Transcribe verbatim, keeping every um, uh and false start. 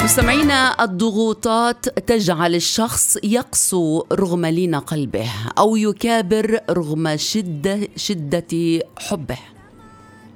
مستمعينا، الضغوطات تجعل الشخص يقسو رغم لين قلبه أو يكابر رغم شدة شدة حبه.